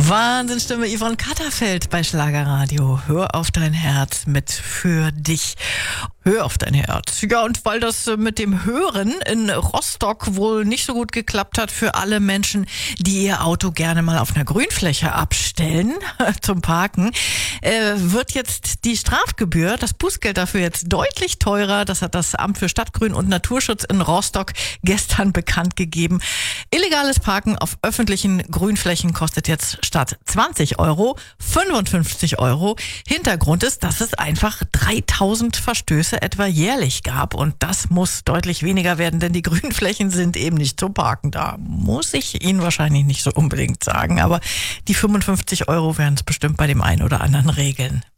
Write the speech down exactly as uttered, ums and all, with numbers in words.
Wahnsinnsstimme Yvonne Katterfeld bei Schlagerradio. Hör auf dein Herz mit Für dich. Hör auf dein Herz. Ja, und weil das mit dem Hören in Rostock wohl nicht so gut geklappt hat für alle Menschen, die ihr Auto gerne mal auf einer Grünfläche abstellen zum Parken, äh, wird jetzt die Strafgebühr, das Bußgeld dafür jetzt deutlich teurer. Das hat das Amt für Stadtgrün und Naturschutz in Rostock gestern bekannt gegeben. Illegales Parken auf öffentlichen Grünflächen kostet jetzt statt zwanzig Euro fünfundfünfzig Euro. Hintergrund ist, dass es einfach dreitausend Verstöße etwa jährlich gab, und das muss deutlich weniger werden, denn die Grünflächen sind eben nicht zum Parken da. Muss ich Ihnen wahrscheinlich nicht so unbedingt sagen, aber die fünfundfünfzig Euro werden es bestimmt bei dem einen oder anderen regeln.